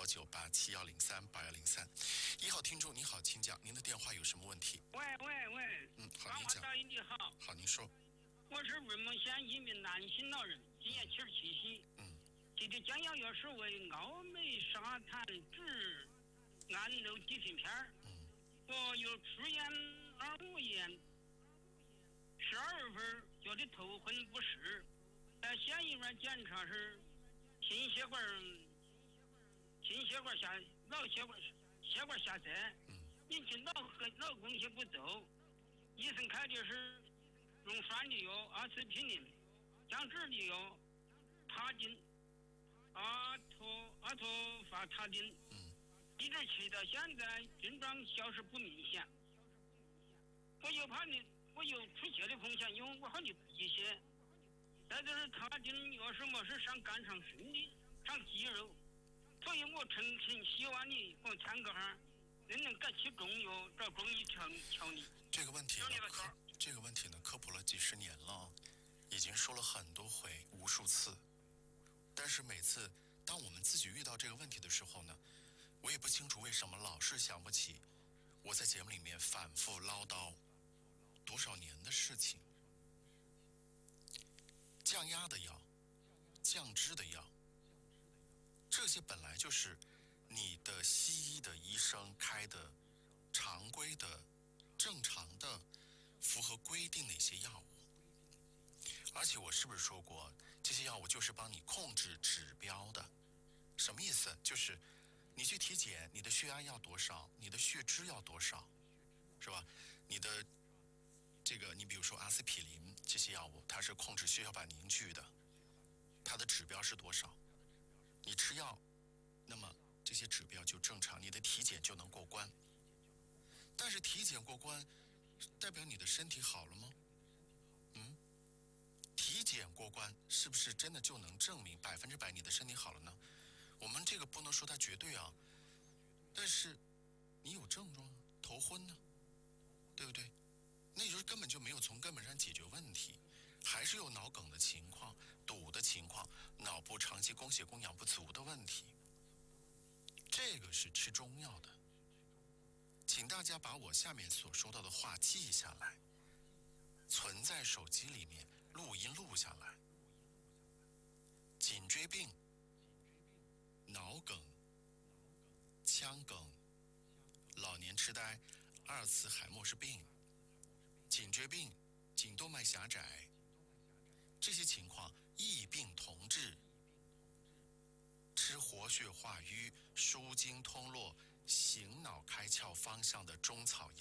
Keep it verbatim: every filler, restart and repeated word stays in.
幺九八七幺零三八幺零三。一号听众你好，请讲，您的电话有什么问题？ 喂喂喂， 嗯，好，您讲。 大姨你好， 好，您说。 我是潍坊县一名男性老人，今年七十七岁。 嗯。 记得将要药是为奥美沙坦酯胺鞣地平片。 嗯。 我有出院二五年，十二月份觉得头昏不适，在县医院检查是心血管心血管下脑血管血管下塞，引起脑和脑供血不足。医生开的是用酸的药阿司匹林，降脂的药他汀阿托阿托伐他汀，一直吃到现在，症状消失不明显。我又怕你，我有出血的风险，因为我很的鼻血。再就是他汀药是么是上肝上肾的，上肌肉，所以我诚恳希望你给我参个下，能能改起中药，找中医调调理。 这个问题呢，这个问题呢，科普了几十年了，已经说了很多回，无数次。但是每次当我们自己遇到这个问题的时候呢，我也不清楚为什么老是想不起我在节目里面反复唠叨多少年的事情。降压的药，降脂的药，这些本来就是你的西医的医生开的常规的正常的符合规定的一些药物。而且我是不是说过，这些药物就是帮你控制指标的？什么意思？就是你去体检，你的血压要多少，你的血脂要多少，是吧？你的这个，你比如说阿司匹林这些药物，它是控制血小板凝聚的，它的指标是多少？你吃药，那么这些指标就正常，你的体检就能过关。但是体检过关，代表你的身体好了吗？嗯？体检过关是不是真的就能证明百分之百你的身体好了呢？我们这个不能说它绝对啊，但是你有症状，头昏呢，对不对？那也就是根本就没有从根本上解决问题，还是有脑梗的情况、堵的情况、脑部长期供血供氧不足的问题。这个是吃中药的，请大家把我下面所说到的话记下来，存在手机里面，录音录下来。颈椎病、脑梗、腔梗、老年痴呆、阿尔茨海默氏病、颈椎病、颈动脉狭窄，这些情况异病同治，吃活血化瘀、舒筋通络、醒脑开窍方向的中草